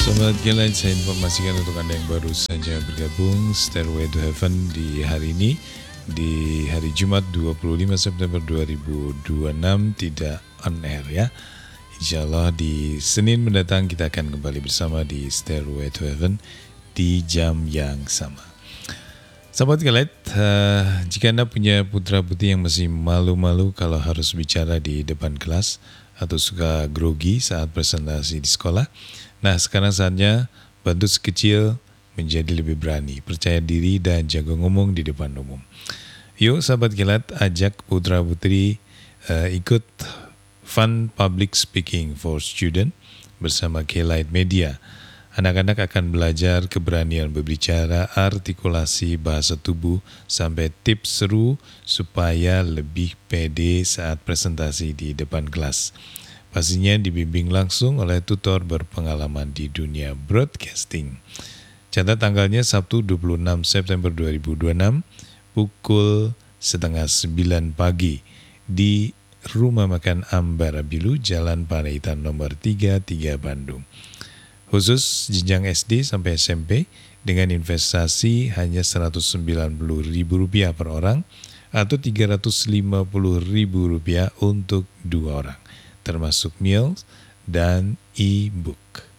Sobat Gila, saya informasikan untuk Anda yang baru saja bergabung Stairway to Heaven di hari ini, di hari Jumat 25 September 2026 tidak on air ya. Insya Allah di Senin mendatang kita akan kembali bersama di Stairway to Heaven di jam yang sama. Sahabat Galet, jika Anda punya putra-putri yang masih malu-malu kalau harus bicara di depan kelas atau suka grogi saat presentasi di sekolah, nah sekarang saatnya bantu sekecil menjadi lebih berani, percaya diri dan jago ngomong di depan umum. Yuk sahabat Galet, ajak putra-putri ikut Fun Public Speaking for Student bersama K-Light Media. Anak-anak akan belajar keberanian berbicara, artikulasi bahasa tubuh, sampai tips seru supaya lebih pede saat presentasi di depan kelas. Pastinya dibimbing langsung oleh tutor berpengalaman di dunia broadcasting. Catat tanggalnya Sabtu 26 September 2026 pukul 8:30 pagi di Rumah Makan Ambara Bilu, Jalan Panaitan nomor 33 Bandung. Khusus jenjang SD sampai SMP dengan investasi hanya Rp190.000 per orang atau Rp350.000 untuk 2 orang, termasuk meals dan e-book.